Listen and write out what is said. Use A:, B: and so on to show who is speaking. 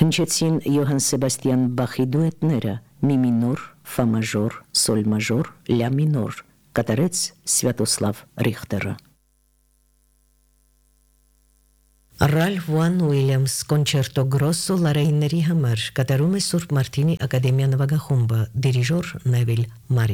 A: Հնչեցին Յոհան Սեբաստիան Բախի դուետները՝ մի մինոր, ֆա մաժոր, սոլ մաժոր, լա մինոր, կատարեց Սվյատոսլավ Ռիխտերը։ Ռալֆ Վան Ուիլյամս կոնչերտո գրոսո լարայինների համար կատարում է Սուրբ Մարտինի ակադեմիա նվագախումբը, դիրիժոր Նևիլ Մարին։